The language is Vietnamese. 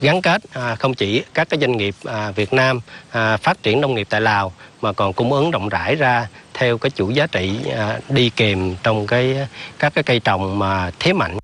Gắn kết không chỉ các cái doanh nghiệp Việt Nam phát triển nông nghiệp tại Lào mà còn cung ứng rộng rãi ra theo cái chuỗi giá trị đi kèm trong các cái cây trồng mà thế mạnh